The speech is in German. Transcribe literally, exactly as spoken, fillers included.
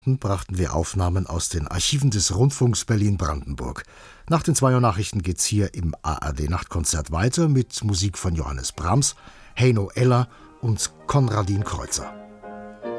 brachten wir Aufnahmen aus den Archiven des Rundfunks Berlin-Brandenburg. Nach den zwei Uhr Nachrichten geht's hier im A R D-Nachtkonzert weiter mit Musik von Johannes Brahms, Heino Eller und Konradin Kreutzer.